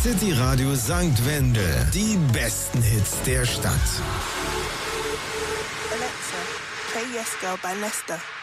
City Radio St. Wendel. Die besten Hits der Stadt. Alexa, play Yes Girl by Nesta.